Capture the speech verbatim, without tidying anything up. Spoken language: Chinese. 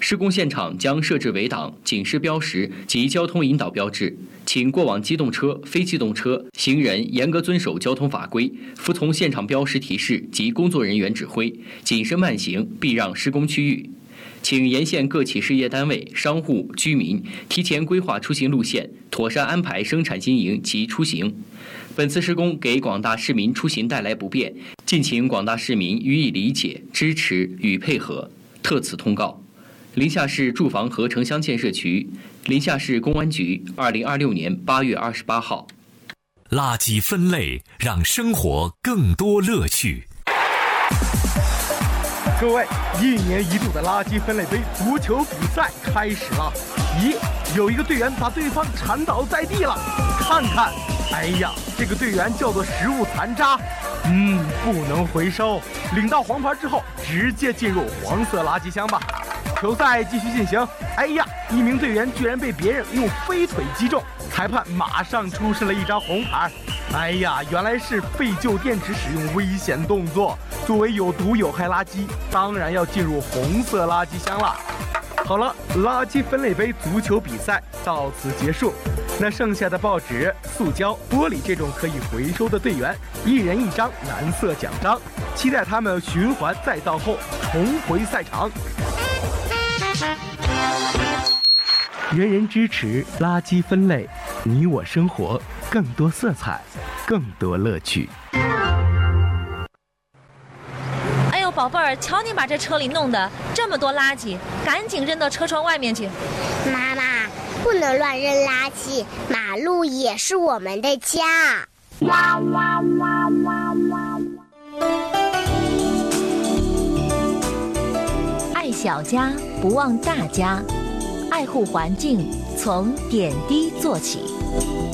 施工现场将设置围挡、警示标识及交通引导标志，请过往机动车、非机动车、行人严格遵守交通法规，服从现场标识提示及工作人员指挥，谨慎慢行，避让施工区域。请沿线各企事业单位、商户、居民提前规划出行路线，妥善安排生产经营及出行。本次施工给广大市民出行带来不便，敬请广大市民予以理解、支持与配合。特此通告。临夏市住房和城乡建设局、临夏市公安局，二零二六年八月二十八号。 垃圾分类，让生活更多乐趣。 各位，一年一度的垃圾分类杯足球比赛开始了。咦，有一个队员把对方铲倒在地了，看看，哎呀，这个队员叫做食物残渣，嗯，不能回收。领到黄牌之后，直接进入黄色垃圾箱吧。球赛继续进行，哎呀，一名队员居然被别人用飞腿击中，裁判马上出示了一张红牌。哎呀，原来是废旧电池使用危险动作，作为有毒有害垃圾，当然要进入红色垃圾箱了。好了，垃圾分类杯足球比赛到此结束。那剩下的报纸、塑胶、玻璃这种可以回收的队员，一人一张蓝色奖章，期待他们循环再造后重回赛场。人人支持垃圾分类，你我生活更多色彩，更多乐趣。 哎呦，宝贝儿，瞧你把这车里弄的这么多垃圾，赶紧扔到车窗外面去。 妈妈，不能乱扔垃圾，马路也是我们的家。 爱小家，不忘大家。爱护环境，从点滴做起。